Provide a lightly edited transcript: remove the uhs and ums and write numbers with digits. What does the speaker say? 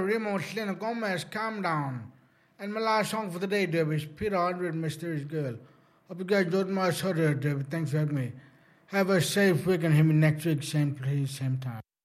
Remo, Selena Gomez, Calm Down. And my last song for the day, Deb, is Peter Andre and Mysterious Girl. Hope you guys enjoyed my show there, Deb. Thanks for having me. Have a safe week and hear me next week, same place, same time.